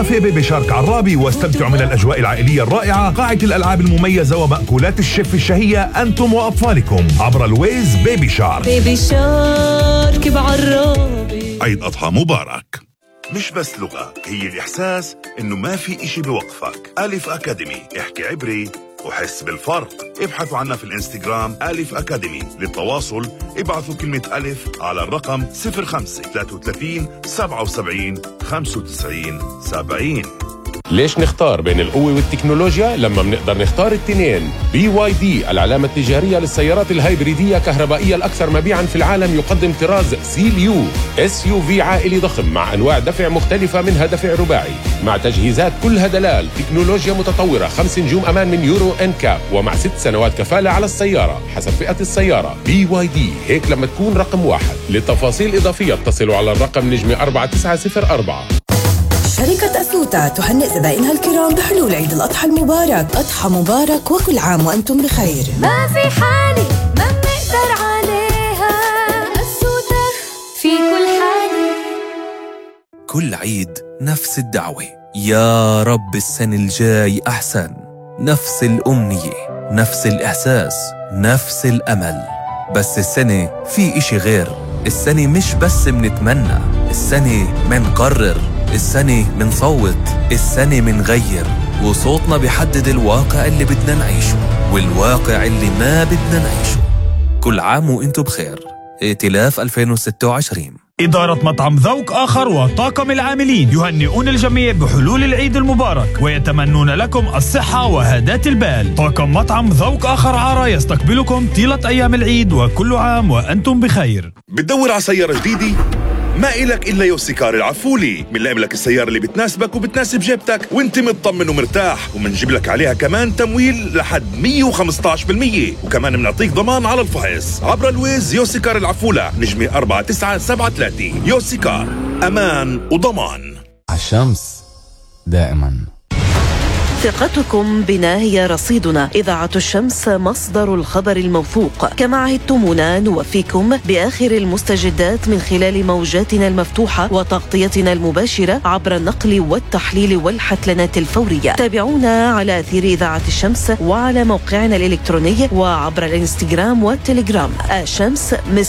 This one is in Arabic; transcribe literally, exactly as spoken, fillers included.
كافيه بيبي شارك عرابي، واستمتعوا من الأجواء العائلية الرائعة، قاعة الألعاب المميزة ومأكولات الشيف الشهية أنتم وأطفالكم عبر الويز. بيبي شارك. بيبي شارك بعرابي. عيد أضحى مبارك. مش بس لغة، هي الإحساس إنه ما في إشي بوقفك. ألف أكاديمي، احكي عبري وحس بالفرق. ابحثوا عنا في الانستغرام ألف أكاديمي. للتواصل ابعثوا كلمة ألف على الرقم صفر خمسة ثلاثة ثلاثين سبعة وسبعين خمسة وتسعين سبعين. ليش نختار بين القوة والتكنولوجيا لما بنقدر نختار التنين؟ بي واي دي العلامة التجارية للسيارات الهايبريدية كهربائية الأكثر مبيعاً في العالم، يقدم طراز سيليو اس يو في عائلي ضخم مع أنواع دفع مختلفة، منها دفع رباعي مع تجهيزات كلها دلال، تكنولوجيا متطورة، خمس نجوم أمان من يورو إن كاب، ومع ست سنوات كفالة على السيارة حسب فئة السيارة. بي واي دي هيك لما تكون رقم واحد. لتفاصيل إضافية اتصلوا على الرقم نجمة أربعة تسعة صفر أربعة. شركة أسوتا تهنئ زبائنها الكرام بحلول عيد الأضحى المبارك. أضحى مبارك وكل عام وأنتم بخير. ما في حالة ما بنقدر عليها، أسوتا في كل حالة. كل عيد نفس الدعوة، يا رب السنة الجاي أحسن. نفس الأمنية، نفس الإحساس، نفس الأمل. بس السنة في إشي غير. السنة مش بس منتمنى، السنة منقرر، السنة منصوت، السنة منغير، وصوتنا بيحدد الواقع اللي بدنا نعيشه والواقع اللي ما بدنا نعيشه. كل عام وانتو بخير. ائتلاف ألفين وستة وعشرين. إدارة مطعم ذوق آخر وطاقم العاملين يهنئون الجميع بحلول العيد المبارك ويتمنون لكم الصحة وهداة البال. طاقم مطعم ذوق آخر عارة يستقبلكم طيلة أيام العيد، وكل عام وأنتم بخير. بتدور على سيارة جديدة؟ ما إلك إلا يوسيكار العفولي. منلاقي لك السيارة اللي بتناسبك وبتناسب جيبتك وانت مطمن ومرتاح، ومنجيب لك عليها كمان تمويل لحد مية وخمسطعش بالمية، وكمان منعطيك ضمان على الفحص عبر الويز. يوسيكار العفولة نجمة أربعة تسعة سبعة ثلاثة. يوسيكار، أمان وضمان. الشمس دائما. ثقتكم بنا هي رصيدنا. إذاعة الشمس مصدر الخبر الموثوق. كما عهدتمونا نوفيكم بآخر المستجدات من خلال موجاتنا المفتوحة وتغطيتنا المباشرة عبر النقل والتحليل والحتلنات الفورية. تابعونا على أثير إذاعة الشمس وعلى موقعنا الإلكتروني وعبر الانستغرام والتليجرام. الشمس